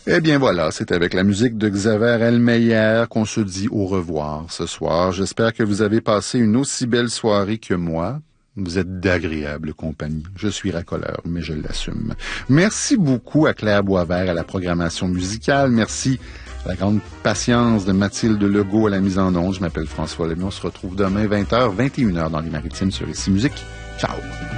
Eh bien voilà, c'est avec la musique de Xaver Elmeyer qu'on se dit au revoir ce soir. J'espère que vous avez passé une aussi belle soirée que moi. Vous êtes d'agréable compagnie. Je suis racoleur, mais je l'assume. Merci beaucoup à Claire Boisvert à la programmation musicale. Merci à la grande patience de Mathilde Legault à la mise en onde. Je m'appelle François Lemay. On se retrouve demain 20h, 21h dans les Maritimes sur Ici Musique. Ciao!